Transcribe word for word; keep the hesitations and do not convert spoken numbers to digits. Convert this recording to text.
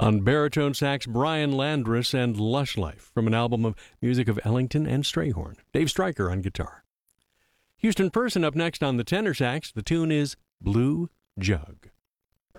On baritone sax, Brian Landrus and Lush Life from an album of music of Ellington and Strayhorn. Dave Stryker on guitar. Houston Person up next on the tenor sax. The tune is Blue Jug.